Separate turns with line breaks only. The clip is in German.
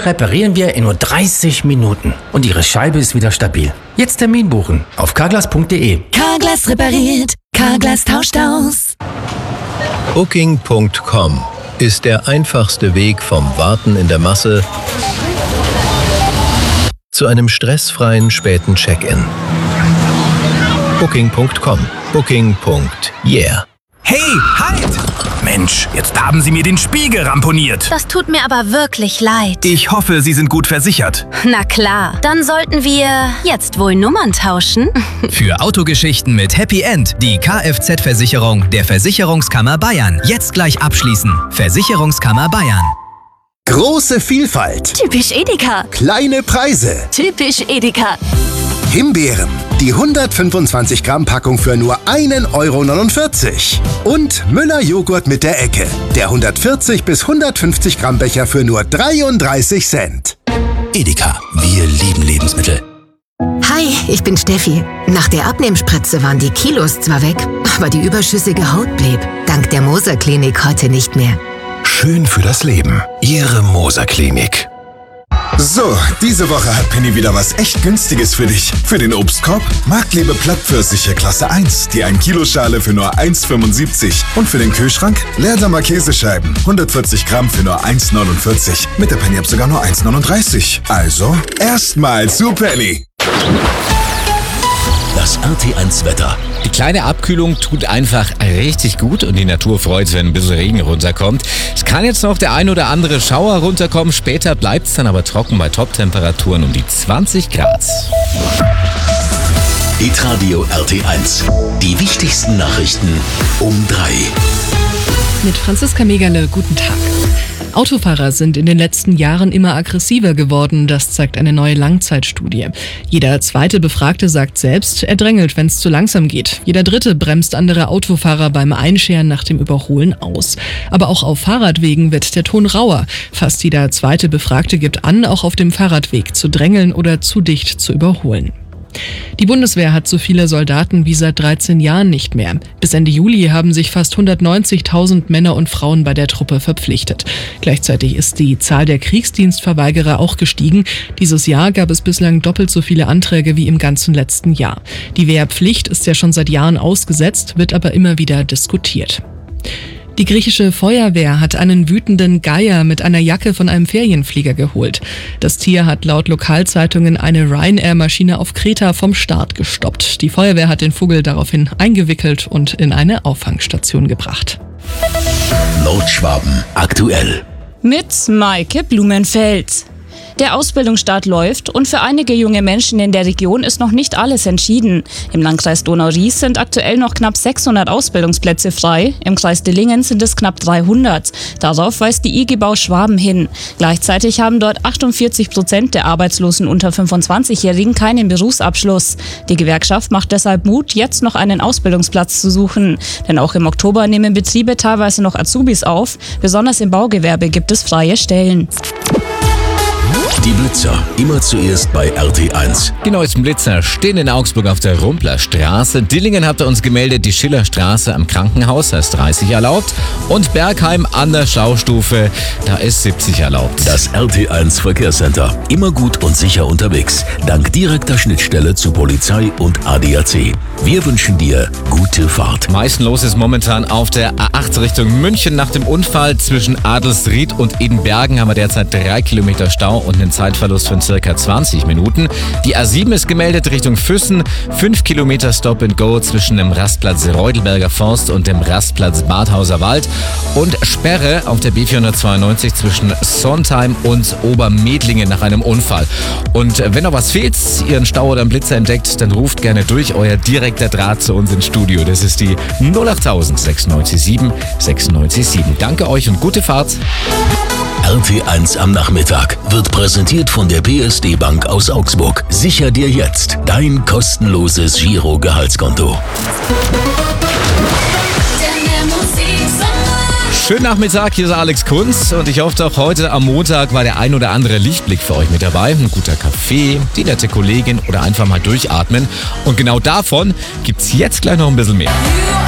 reparieren wir in nur 30 Minuten. Und Ihre Scheibe ist wieder stabil. Jetzt Termin buchen auf carglass.de.
Carglass repariert, Carglass tauscht aus.
Booking.com ist der einfachste Weg vom Warten in der Masse zu einem stressfreien späten Check-in. Booking.com. Booking.yeah.
Hey, halt! Mensch, jetzt haben Sie mir den Spiegel ramponiert.
Das tut mir aber wirklich leid.
Ich hoffe, Sie sind gut versichert.
Na klar, dann sollten wir jetzt wohl Nummern tauschen.
Für Autogeschichten mit Happy End die Kfz-Versicherung der Versicherungskammer Bayern. Jetzt gleich abschließen. Versicherungskammer Bayern.
Große Vielfalt.
Typisch Edeka.
Kleine Preise.
Typisch Edeka.
Himbeeren. Die 125 Gramm Packung für nur 1,49 €. Und Müller Joghurt mit der Ecke. Der 140 bis 150 Gramm Becher für nur 33 Cent.
Edeka, wir lieben Lebensmittel.
Hi, ich bin Steffi. Nach der Abnehmspritze waren die Kilos zwar weg, aber die überschüssige Haut blieb. Dank der Moser Klinik heute nicht mehr.
Schön für das Leben. Ihre Moser Klinik.
So, diese Woche hat Penny wieder was echt Günstiges für dich. Für den Obstkorb Marktliebe Plattpfirsiche Klasse 1, die 1-Kilo-Schale für nur 1,75. Und für den Kühlschrank Leersamer Käsescheiben, 140 Gramm für nur 1,49. Mit der Penny-App sogar nur 1,39. Also, erstmal zu Penny.
Das RT1-Wetter.
Die kleine Abkühlung tut einfach richtig gut und die Natur freut sich, wenn ein bisschen Regen runterkommt. Es kann jetzt noch der ein oder andere Schauer runterkommen, später bleibt es dann aber trocken bei Top-Temperaturen um die 20 Grad.
Hitradio RT1. Die wichtigsten Nachrichten um 3.
Mit Franziska Megerle, guten Tag. Autofahrer sind in den letzten Jahren immer aggressiver geworden, das zeigt eine neue Langzeitstudie. Jeder zweite Befragte sagt selbst, er drängelt, wenn es zu langsam geht. Jeder dritte bremst andere Autofahrer beim Einscheren nach dem Überholen aus. Aber auch auf Fahrradwegen wird der Ton rauer. Fast jeder zweite Befragte gibt an, auch auf dem Fahrradweg zu drängeln oder zu dicht zu überholen. Die Bundeswehr hat so viele Soldaten wie seit 13 Jahren nicht mehr. Bis Ende Juli haben sich fast 190.000 Männer und Frauen bei der Truppe verpflichtet. Gleichzeitig ist die Zahl der Kriegsdienstverweigerer auch gestiegen. Dieses Jahr gab es bislang doppelt so viele Anträge wie im ganzen letzten Jahr. Die Wehrpflicht ist ja schon seit Jahren ausgesetzt, wird aber immer wieder diskutiert. Die griechische Feuerwehr hat einen wütenden Geier mit einer Jacke von einem Ferienflieger geholt. Das Tier hat laut Lokalzeitungen eine Ryanair-Maschine auf Kreta vom Start gestoppt. Die Feuerwehr hat den Vogel daraufhin eingewickelt und in eine Auffangstation gebracht.
Nordschwaben aktuell.
Mit Maike Blumenfeld. Der Ausbildungsstart läuft und für einige junge Menschen in der Region ist noch nicht alles entschieden. Im Landkreis Donau-Ries sind aktuell noch knapp 600 Ausbildungsplätze frei. Im Kreis Dillingen sind es knapp 300. Darauf weist die IG Bau Schwaben hin. Gleichzeitig haben dort 48% der Arbeitslosen unter 25-Jährigen keinen Berufsabschluss. Die Gewerkschaft macht deshalb Mut, jetzt noch einen Ausbildungsplatz zu suchen. Denn auch im Oktober nehmen Betriebe teilweise noch Azubis auf. Besonders im Baugewerbe gibt es freie Stellen.
Die Blitzer, immer zuerst bei RT1.
Die neuesten Blitzer stehen in Augsburg auf der Rumpler Straße. Dillingen habt ihr uns gemeldet, die Schillerstraße am Krankenhaus, da ist 30 erlaubt. Und Bergheim an der Schaustufe, da ist 70 erlaubt.
Das RT1 Verkehrscenter, immer gut und sicher unterwegs. Dank direkter Schnittstelle zu Polizei und ADAC. Wir wünschen dir gute Fahrt.
Am meisten los ist momentan auf der A8 Richtung München. Nach dem Unfall zwischen Adelsried und Edenbergen haben wir derzeit 3 Kilometer Stau und einen Zeitverlust von circa 20 Minuten. Die A7 ist gemeldet Richtung Füssen. 5 Kilometer Stop and Go zwischen dem Rastplatz Reudelberger Forst und dem Rastplatz Badhauser Wald. Und Sperre auf der B492 zwischen Sontheim und Obermedlingen nach einem Unfall. Und wenn noch was fehlt, ihr einen Stau oder einen Blitzer entdeckt, dann ruft gerne durch. Euer direkter Draht zu uns ins Studio. Das ist die 08000 697 697. Danke euch und gute Fahrt.
RT1 am Nachmittag wird präsentiert von der PSD Bank aus Augsburg. Sicher dir jetzt dein kostenloses Giro-Gehaltskonto.
Schönen Nachmittag, hier ist Alex Kunz und ich hoffe auch heute am Montag war der ein oder andere Lichtblick für euch mit dabei. Ein guter Kaffee, die nette Kollegin oder einfach mal durchatmen. Und genau davon gibt's jetzt gleich noch ein bisschen mehr.